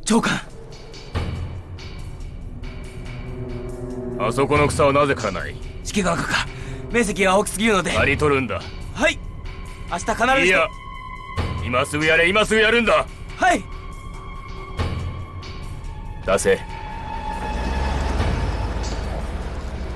長官。 あそこの草はなぜ刈らない？ 式が赤か面積が大きすぎるので。 刈り取るんだ。 はい、明日必ず。 いや、今すぐやれ、今すぐやるんだ。 はい。 出せ。